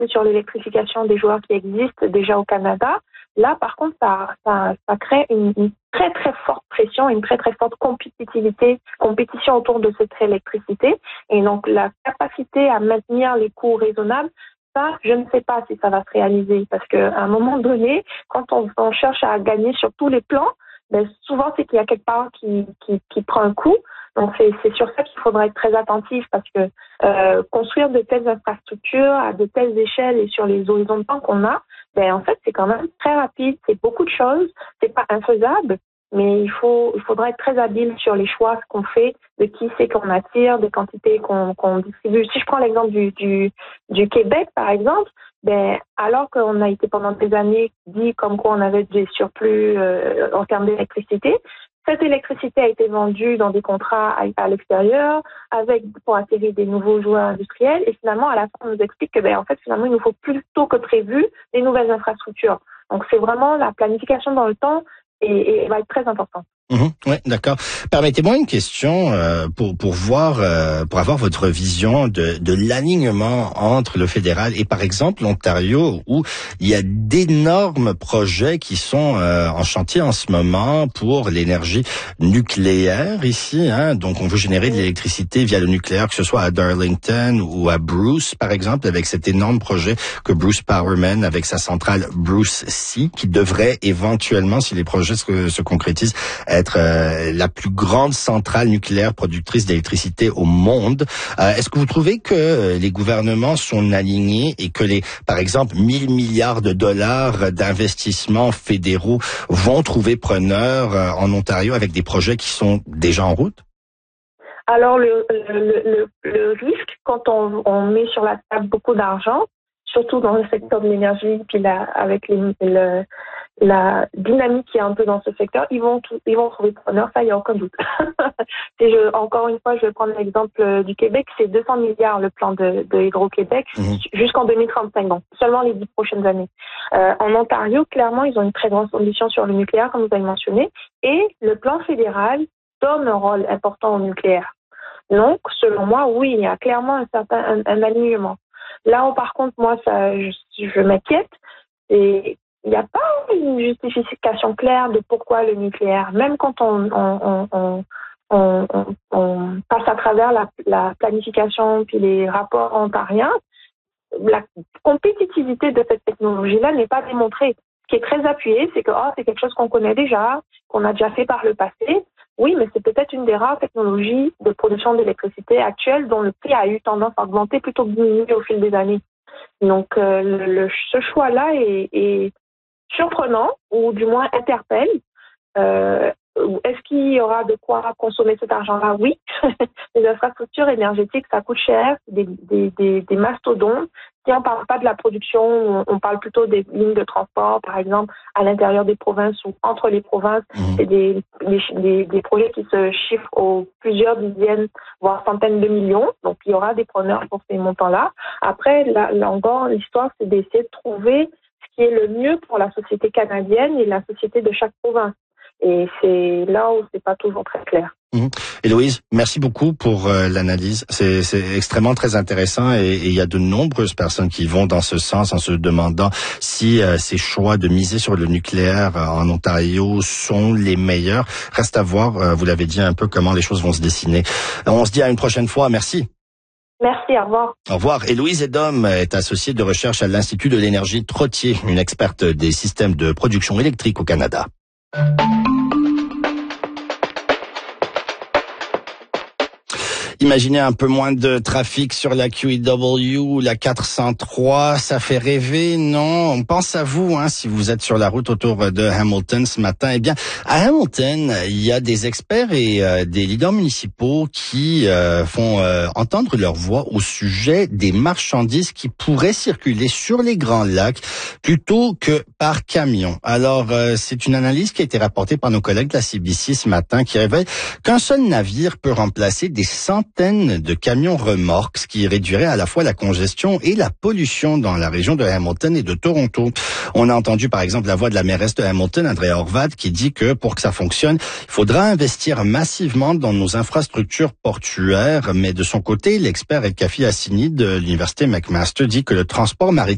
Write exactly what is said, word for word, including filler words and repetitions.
peu sur l'électrification des joueurs qui existent déjà au Canada. Là, par contre, ça, ça, ça crée une, une très, très forte pression, une très, très forte compétitivité, compétition autour de cette électricité. Et donc, la capacité à maintenir les coûts raisonnables, ça, je ne sais pas si ça va se réaliser. Parce qu'à un moment donné, quand on, on cherche à gagner sur tous les plans, ben, souvent, c'est qu'il y a quelque part qui, qui, qui prend un coup. Donc, c'est, c'est sur ça qu'il faudra être très attentif parce que euh, construire de telles infrastructures à de telles échelles et sur les horizons de temps qu'on a, ben, en fait, c'est quand même très rapide. C'est beaucoup de choses. C'est pas infaisable, mais il faut, il faudra être très habile sur les choix qu'on fait, de qui c'est qu'on attire, des quantités qu'on, qu'on distribue. Si je prends l'exemple du, du, du Québec, par exemple, ben, alors qu'on a été pendant des années dit comme quoi on avait des surplus euh, en termes d'électricité, cette électricité a été vendue dans des contrats à, à l'extérieur, avec pour attirer des nouveaux joueurs industriels. Et finalement, à la fin, on nous explique que, ben, en fait, finalement, il nous faut plus tôt que prévu des nouvelles infrastructures. Donc, c'est vraiment la planification dans le temps et, et va être très importante. Mmh, oui, d'accord. Permettez-moi une question euh, pour pour voir euh, pour avoir votre vision de de l'alignement entre le fédéral et par exemple l'Ontario où il y a d'énormes projets qui sont euh, en chantier en ce moment pour l'énergie nucléaire ici, hein. Donc on veut générer de l'électricité via le nucléaire, que ce soit à Darlington ou à Bruce par exemple, avec cet énorme projet que Bruce Power mène avec sa centrale Bruce C, qui devrait éventuellement, si les projets se, se concrétisent, être euh, la plus grande centrale nucléaire productrice d'électricité au monde. Euh, est-ce que vous trouvez que euh, les gouvernements sont alignés et que les, par exemple, mille milliards de dollars d'investissements fédéraux vont trouver preneur euh, en Ontario avec des projets qui sont déjà en route? Alors, le, le, le, le risque, quand on, on met sur la table beaucoup d'argent, surtout dans le secteur de l'énergie, puis là, avec les, le, la dynamique qui est un peu dans ce secteur, ils vont tout, ils vont trouver preneur, ça, il n'y a aucun doute. Et je, encore une fois, je vais prendre l'exemple du Québec, c'est deux cents milliards le plan de, de Hydro-Québec mmh. jusqu'en deux mille trente-cinq, donc seulement les dix prochaines années. Euh, en Ontario, clairement, ils ont une très grande ambition sur le nucléaire, comme vous avez mentionné, et le plan fédéral donne un rôle important au nucléaire. Donc, selon moi, oui, il y a clairement un certain un, un alignement. Là où, par contre, moi, ça, je, je m'inquiète, et il n'y a pas une justification claire de pourquoi le nucléaire, même quand on, on, on, on, on, on passe à travers la, la planification puis les rapports ontariens, la compétitivité de cette technologie-là n'est pas démontrée. Ce qui est très appuyé, c'est que oh, c'est quelque chose qu'on connaît déjà, qu'on a déjà fait par le passé. Oui, mais c'est peut-être une des rares technologies de production d'électricité actuelle dont le prix a eu tendance à augmenter plutôt que diminuer au fil des années. Donc, euh, le, le, ce choix-là est, est surprenant, ou du moins interpelle. Euh, est-ce qu'il y aura de quoi consommer cet argent-là? Oui. Les infrastructures énergétiques, ça coûte cher, des, des, des, des mastodontes. Si on ne parle pas de la production, on parle plutôt des lignes de transport, par exemple, à l'intérieur des provinces ou entre les provinces. Mmh. C'est des, des, des projets qui se chiffrent aux plusieurs dizaines, voire centaines de millions. Donc, il y aura des preneurs pour ces montants-là. Après, là, là encore, l'histoire, c'est d'essayer de trouver ce qui est le mieux pour la société canadienne et la société de chaque province. Et c'est là où c'est pas toujours très clair. Mmh. Héloïse, merci beaucoup pour euh, l'analyse. C'est, c'est extrêmement très intéressant et il y a de nombreuses personnes qui vont dans ce sens en se demandant si euh, ces choix de miser sur le nucléaire euh, en Ontario sont les meilleurs. Reste à voir, euh, vous l'avez dit un peu, comment les choses vont se dessiner. On se dit à une prochaine fois. Merci. Merci, au revoir. Au revoir. Héloïse Edom est associée de recherche à l'Institut de l'énergie Trottier, une experte des systèmes de production électrique au Canada. Imaginez un peu moins de trafic sur la Q E W ou la quatre cent trois, ça fait rêver, non? On pense à vous, hein, si vous êtes sur la route autour de Hamilton ce matin. Eh bien, à Hamilton, il y a des experts et euh, des leaders municipaux qui euh, font euh, entendre leur voix au sujet des marchandises qui pourraient circuler sur les Grands Lacs plutôt que par camion. Alors, euh, c'est une analyse qui a été rapportée par nos collègues de la C B C ce matin qui révèle qu'un seul navire peut remplacer des centaines de camions remorques, ce qui réduirait à la fois la congestion et la pollution dans la région de Hamilton et de Toronto. On a entendu par exemple la voix de la mairesse de Hamilton, Andrea Horwath, qui dit que pour que ça fonctionne, il faudra investir massivement dans nos infrastructures portuaires. Mais de son côté, l'expert El Kafi Hassini de l'université McMaster dit que le transport maritime